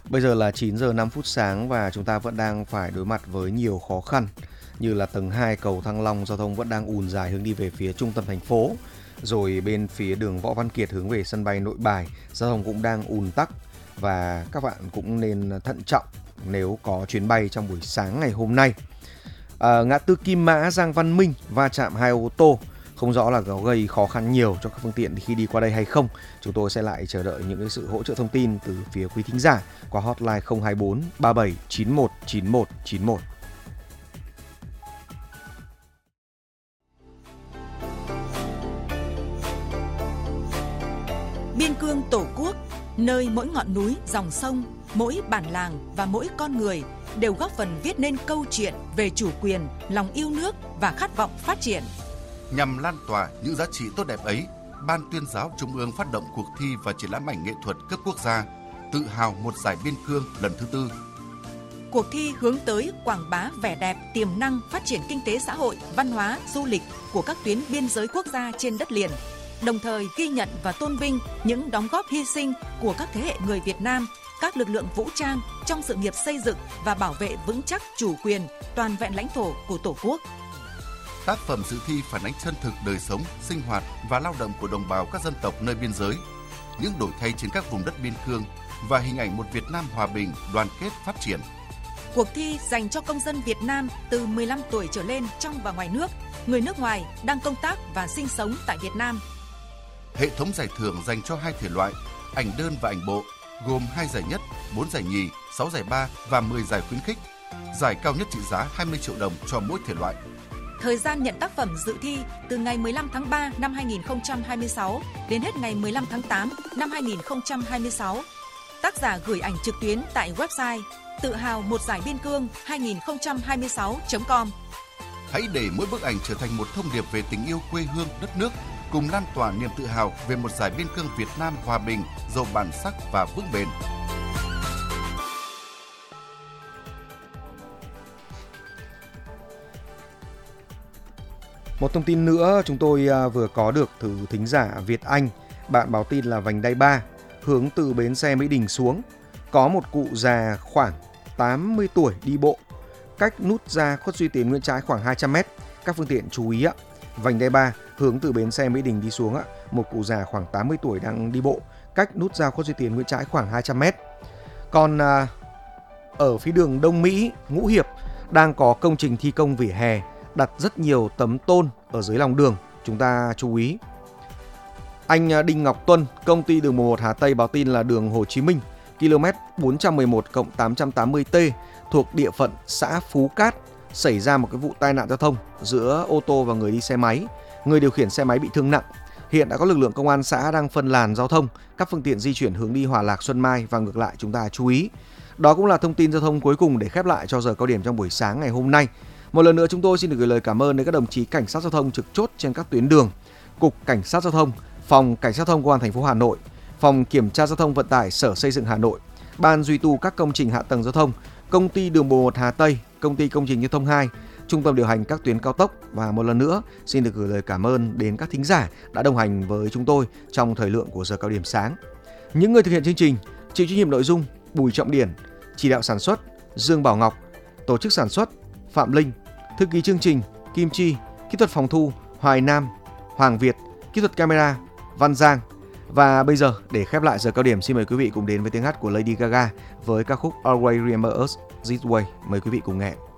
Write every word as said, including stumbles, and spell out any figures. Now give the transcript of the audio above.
Bây giờ là chín giờ năm phút sáng và chúng ta vẫn đang phải đối mặt với nhiều khó khăn, như là tầng hai cầu Thăng Long giao thông vẫn đang ùn dài hướng đi về phía trung tâm thành phố. Rồi bên phía đường Võ Văn Kiệt hướng về sân bay Nội Bài, giao thông cũng đang ùn tắc và các bạn cũng nên thận trọng nếu có chuyến bay trong buổi sáng ngày hôm nay. À, ngã tư Kim Mã, Giang Văn Minh va chạm hai ô tô, không rõ là có gây khó khăn nhiều cho các phương tiện khi đi qua đây hay không. Chúng tôi sẽ lại chờ đợi những cái sự hỗ trợ thông tin từ phía quý thính giả qua hotline không hai bốn ba bảy chín một chín một chín một. Biên cương Tổ quốc, nơi mỗi ngọn núi, dòng sông, mỗi bản làng và mỗi con người đều góp phần viết nên câu chuyện về chủ quyền, lòng yêu nước và khát vọng phát triển. Nhằm lan tỏa những giá trị tốt đẹp ấy, Ban Tuyên giáo Trung ương phát động cuộc thi và triển lãm ảnh nghệ thuật cấp quốc gia Tự hào một giải biên cương lần thứ tư. Cuộc thi hướng tới quảng bá vẻ đẹp, tiềm năng, phát triển kinh tế xã hội, văn hóa, du lịch của các tuyến biên giới quốc gia trên đất liền, đồng thời ghi nhận và tôn vinh những đóng góp hy sinh của các thế hệ người Việt Nam, các lực lượng vũ trang trong sự nghiệp xây dựng và bảo vệ vững chắc chủ quyền, toàn vẹn lãnh thổ của Tổ quốc. Tác phẩm dự thi phản ánh chân thực đời sống, sinh hoạt và lao động của đồng bào các dân tộc nơi biên giới, những đổi thay trên các vùng đất biên cương và hình ảnh một Việt Nam hòa bình, đoàn kết, phát triển. Cuộc thi dành cho công dân Việt Nam từ mười lăm tuổi trở lên trong và ngoài nước, người nước ngoài đang công tác và sinh sống tại Việt Nam. Hệ thống giải thưởng dành cho hai thể loại, ảnh đơn và ảnh bộ, gồm hai giải nhất, bốn giải nhì, sáu giải ba và mười giải khuyến khích. Giải cao nhất trị giá hai mươi triệu đồng cho mỗi thể loại. Thời gian nhận tác phẩm dự thi từ ngày mười lăm tháng ba năm hai nghìn không trăm hai mươi sáu đến hết ngày mười lăm tháng tám năm hai nghìn không trăm hai mươi sáu. Tác giả gửi ảnh trực tuyến tại website tự hào một giải biên cương hai nghìn không trăm hai mươi sáu chấm com. Hãy để mỗi bức ảnh trở thành một thông điệp về tình yêu quê hương, đất nước, cùng lan tỏa niềm tự hào về một giải biên cương Việt Nam hòa bình, giàu bản sắc và vững bền. Một thông tin nữa chúng tôi vừa có được từ thính giả Việt Anh, bạn báo tin là vành đai ba, hướng từ bến xe Mỹ Đình xuống. Có một cụ già khoảng tám mươi tuổi đi bộ, cách nút giao Khuất Duy Tiến Nguyễn Trãi khoảng hai trăm mét. Các phương tiện chú ý ạ. Vành đai ba hướng từ bến xe Mỹ Đình đi xuống ạ. Một cụ già khoảng tám mươi tuổi đang đi bộ, cách nút giao Khuất Duy Tiến Nguyễn Trãi khoảng hai trăm mét. Còn à, ở phía đường Đông Mỹ, Ngũ Hiệp đang có công trình thi công vỉa hè, đặt rất nhiều tấm tôn ở dưới lòng đường. Chúng ta chú ý. Anh Đinh Ngọc Tuân, công ty đường mười một Hà Tây báo tin là đường Hồ Chí Minh, km bốn trăm mười một cộng tám trăm tám mươi T thuộc địa phận xã Phú Cát xảy ra một cái vụ tai nạn giao thông giữa ô tô và người đi xe máy. Người điều khiển xe máy bị thương nặng. Hiện đã có lực lượng công an xã đang phân làn giao thông, các phương tiện di chuyển hướng đi Hòa Lạc, Xuân Mai và ngược lại, chúng ta chú ý. Đó cũng là thông tin giao thông cuối cùng để khép lại cho giờ cao điểm trong buổi sáng ngày hôm nay. Một lần nữa chúng tôi xin được gửi lời cảm ơn đến các đồng chí cảnh sát giao thông trực chốt trên các tuyến đường, Cục Cảnh sát giao thông, Phòng Cảnh sát giao thông Công an thành phố Hà Nội, Phòng Kiểm tra giao thông vận tải Sở Xây dựng Hà Nội, Ban duy tu các công trình hạ tầng giao thông, Công ty đường bộ một Hà Tây, Công ty công trình giao thông hai, Trung tâm điều hành các tuyến cao tốc. Và một lần nữa xin được gửi lời cảm ơn đến các thính giả đã đồng hành với chúng tôi trong thời lượng của giờ cao điểm sáng. Những người thực hiện chương trình: chịu trách nhiệm nội dung Bùi Trọng Điển, chỉ đạo sản xuất Dương Bảo Ngọc, tổ chức sản xuất Phạm Linh, thư ký chương trình Kim Chi, kỹ thuật phòng thu Hoài Nam, Hoàng Việt, kỹ thuật camera Văn Giang. Và bây giờ để khép lại giờ cao điểm, xin mời quý vị cùng đến với tiếng hát của Lady Gaga với ca khúc Always Remember Us This Way. Mời quý vị cùng nghe.